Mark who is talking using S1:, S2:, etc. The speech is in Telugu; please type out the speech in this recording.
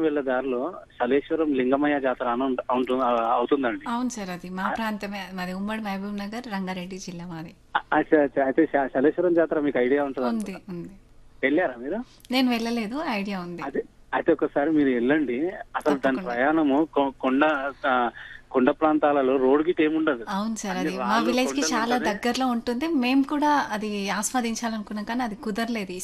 S1: వెళ్ళే దారిలో సలేశ్వరం లింగమయ్య జాతర అని అవుతుందండి.
S2: అవును సార్, అది మా ప్రాంతమే. మాది ఉమ్మడి మహబూబ్ నగర్, రంగారెడ్డి జిల్లా మాది.
S1: అచ్చా అచ్చా. అయితే సలేశ్వరం జాతర మీకు ఐడియా ఉంటుంది
S2: ఉంది,
S1: అనుకుంటా.
S2: ఉంది.
S1: వెళ్ళారా మీరు?
S2: నేను వెళ్ళలేదు, ఐడియా ఉంది.
S1: అదే. అయితే ఒకసారి మీరు వెళ్ళండి. అసలు దాని
S2: తప్పకుండా.
S1: ప్రయాణము ఆ, కొండ ప్రాంతాలలో రోడ్ గిట్ ఏముండదు.
S2: అవును సార్,
S1: అన్ని
S2: అది మా
S1: రాళ్ళు
S2: విలేజ్ కి
S1: కొండలు
S2: చాలా
S1: ఉంటది.
S2: దగ్గరలో ఉంటుంది. మేము కూడా అది ఆస్వాదించాలనుకున్నాం కానీ అది కుదరలేదు.